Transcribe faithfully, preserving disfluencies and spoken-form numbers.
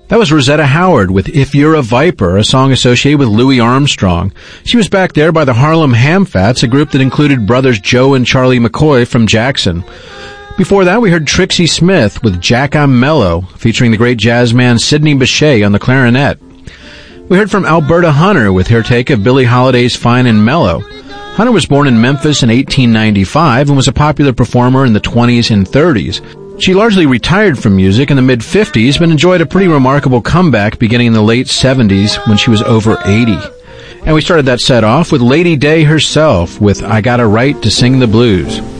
That was Rosetta Howard with If You're a Viper, a song associated with Louis Armstrong. She was backed there by the Harlem Hamfats, a group that included brothers Joe and Charlie McCoy from Jackson. Before that, we heard Trixie Smith with Jack I'm Mellow, featuring the great jazz man Sidney Bechet on the clarinet. We heard from Alberta Hunter with her take of Billie Holiday's Fine and Mellow. Hunter was born in Memphis in eighteen ninety-five and was a popular performer in the twenties and thirties. She largely retired from music in the mid-fifties, but enjoyed a pretty remarkable comeback beginning in the late seventies when she was over eighty. And we started that set off with Lady Day herself with I Got a Right to Sing the Blues.